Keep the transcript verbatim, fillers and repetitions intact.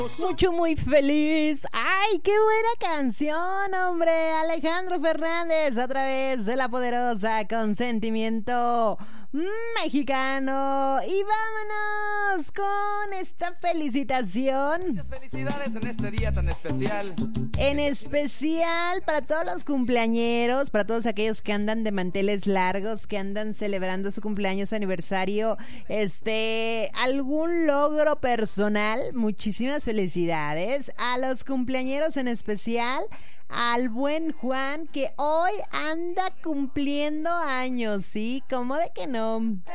Mucho, muy feliz. ¡Ay, qué buena canción, hombre! Alejandro Fernández a través de la poderosa Consentimiento Mexicano. Y vámonos con esta felicitación. Muchas felicidades en este día tan especial. En especial para todos los cumpleañeros, para todos aquellos que andan de manteles largos, que andan celebrando su cumpleaños, aniversario, este, algún logro personal. Muchísimas felicidades a los cumpleañeros, en especial al buen Juan, que hoy anda cumpliendo años, ¿sí? ¿Cómo de que no?